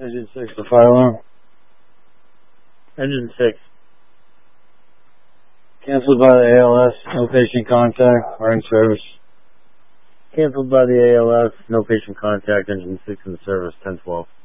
Engine 6, the fire alarm. Engine 6. Cancelled by the ALS, no patient contact, are in service. Cancelled by the ALS, no patient contact, engine 6 in service, 1012.